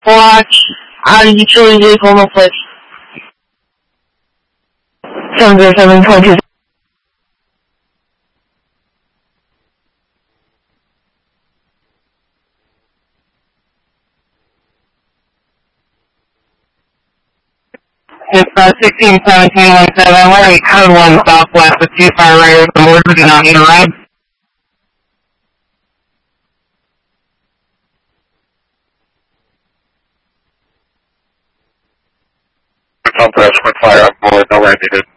Watch out of utility vehicle, no place. 70722. It's 161717, Larry, code 1 southwest with 2 fire riders and orders do not need a ride. Compress with fire on board, no ride needed.